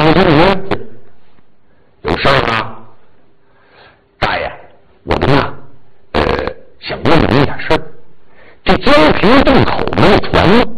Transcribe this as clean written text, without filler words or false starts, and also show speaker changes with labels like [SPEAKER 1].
[SPEAKER 1] 张经理，有事儿吗？大爷，我们呢，想问您一点事儿。这江平渡口没有船了，